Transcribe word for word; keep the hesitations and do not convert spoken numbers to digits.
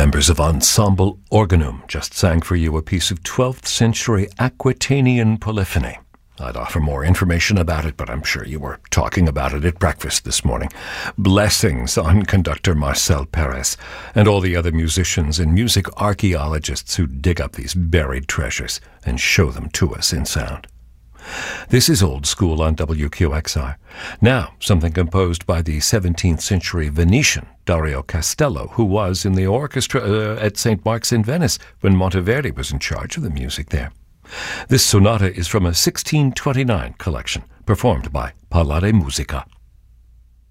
members of Ensemble Organum just sang for you a piece of twelfth century Aquitanian polyphony. I'd offer more information about it, but I'm sure you were talking about it at breakfast this morning. Blessings on conductor Marcel Perez and all the other musicians and music archaeologists who dig up these buried treasures and show them to us in sound. This is Old School on W Q X R. Now, something composed by the seventeenth century Venetian Dario Castello, who was in the orchestra uh, at Saint Mark's in Venice when Monteverdi was in charge of the music there. This sonata is from a sixteen twenty-nine collection, performed by Pallade Musica.